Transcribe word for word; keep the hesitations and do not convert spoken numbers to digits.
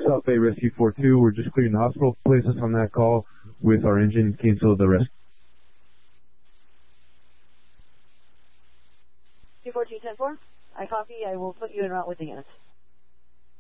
South Bay Rescue four two. We're just clearing the hospital. Place us on that call with our engine. Cancel the rescue. two four two ten four. I copy. I will put you en route with the units.